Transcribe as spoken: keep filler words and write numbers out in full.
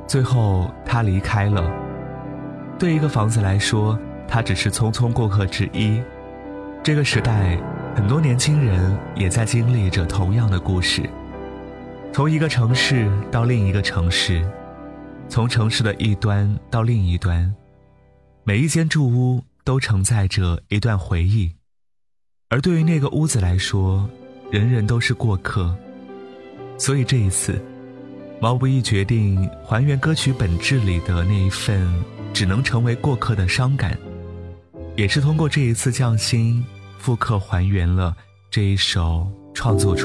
最后他离开了。对一个房子来说，他只是匆匆过客之一。这个时代，很多年轻人也在经历着同样的故事，从一个城市到另一个城市，从城市的一端到另一端，每一间住屋都承载着一段回忆。而对于那个屋子来说，人人都是过客。所以这一次，毛不易决定还原歌曲本质里的那一份只能成为过客的伤感，也是通过这一次匠心复刻还原了这一首创作出